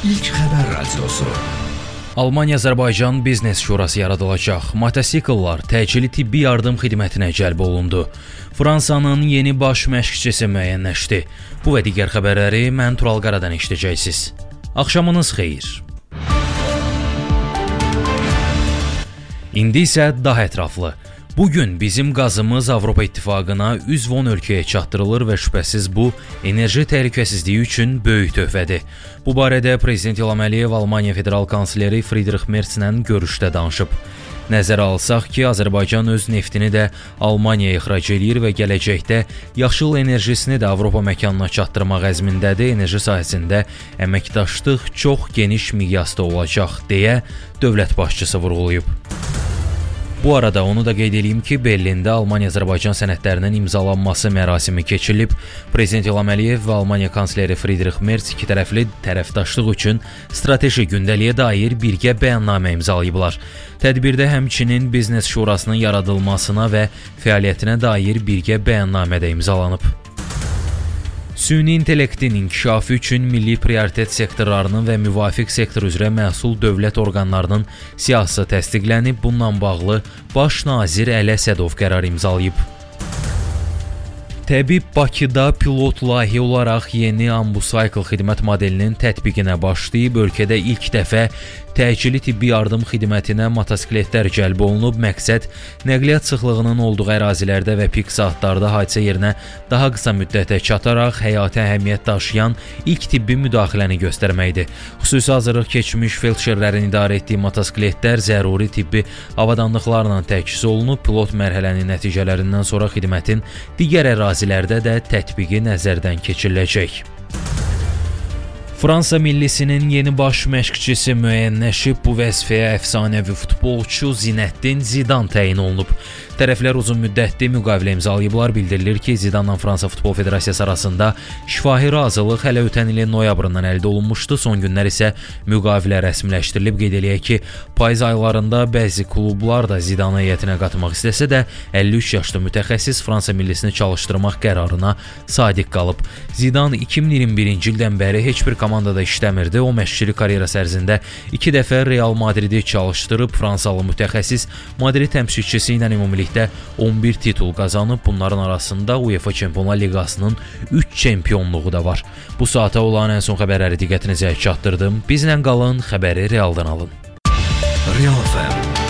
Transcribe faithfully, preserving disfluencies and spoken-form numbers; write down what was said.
İlk xəbər radiosu. Almaniya-Azərbaycan Biznes Şurası yaradılacaq. Motosikletlər təcili tibbi yardım xidmətinə cəlb olundu. Fransanın yeni baş məşqçisi müəyyənləşdi. Bu və digər xəbərləri mən Tural Qaradan eşidəcəksiniz. Axşamınız xeyir. İndi isə daha ətraflı. Bugün bizim qazımız Avropa İttifaqına üzv on ölkəyə çatdırılır və şübhəsiz bu, enerji təhlükəsizliyi üçün böyük töhfədir. Bu barədə Prezident İlham Əliyev Almaniya Federal Kansleri Friedrich Merzlə görüşdə danışıb. Nəzərə alsaq ki, Azərbaycan öz neftini də Almaniyaya ixrac edir və gələcəkdə yaşıl enerjisini də Avropa məkanına çatdırmaq əzmindədir. Enerji sahəsində əməkdaşlıq çox geniş miqyasda olacaq, deyə dövlət başçısı vurğulayıb. Bu arada onu da qeyd edeyim ki, Berlində Almaniya-Azərbaycan sənədlərinin imzalanması mərasimi keçirilib. Prezident İlham Əliyev və Almaniya kansleri Friedrich Merz iki tərəfli tərəfdaşlıq üçün strateji gündəliyə dair birgə bəyannamə imzalayıblar. Tədbirdə həmçinin Biznes Şurasının yaradılmasına və fəaliyyətinə dair birgə bəyannamə də imzalanıb. Süni intellektin inkişafı üçün milli prioritet sektorlarının və müvafiq sektor üzrə məsul dövlət orqanlarının siyahısı təsdiqlənib. Bununla bağlı Baş nazir Əli Əsədov qərar imzalayıb. Təbib Bakıda pilot layihə olaraq yeni Ambucycle xidmət modelinin tətbiqinə başlayıb. Ölkədə ilk dəfə təcili tibbi yardım xidmətinə motosikletlər cəlb olunub. Məqsəd nəqliyyat sıxlığının olduğu ərazilərdə və pik saatlarda hadisə yerinə daha qısa müddətə çataraq həyati əhəmiyyət daşıyan ilk tibbi müdaxiləni göstərməkdir. Xüsusi hazırlıq keçmiş felçerlərin idarə etdiyi motosikletlər zəruri tibbi avadanlıqlarla təchiz olunub. Pilot mərhələnin nəticələrindən sonra xidmətin digər ərazilərdə də tətbiqi nəzərdən keçiriləcək. Fransa millisinin yeni baş məşqçisi müəyyənləşib. Bu vəzifəyə əfsanəvi futbolçu Zinəddin Zidan təyin olunub. Tərəflər uzun müddətli müqavilə imzalayıblar. Bildirilir ki, Zidanla Fransa Futbol Federasiyası arasında şifahi razılıq hələ ötən ilin noyabrından əldə olunmuşdu. Son günlər isə müqavilə rəsmiləşdirilib. Qeyd eləyək ki, payız aylarında bəzi klublar da Zidanı heyətinə qatmaq istəsə də əlli üç yaşlı mütəxəssis Fransa millisini çalışdırmaq qərarına sadiq qalıb. Zidan iki min iyirmi birinci ildən bəri heç bir komandada işləmirdi. O məşqçilik karyerası ərzində iki dəfə Real Madridi çalışdırıb. Fransalı mütəxəssis Madrid təmsilçisi ilə ümumilikdə on bir titul qazanıb. Bunların arasında UEFA Çempionlar Liqasının üç çempionluğu da var. Bu saata olan ən son xəbərləri diqqətinizə çatdırdım. Bizlə qalın, xəbəri realdan alın. Real F M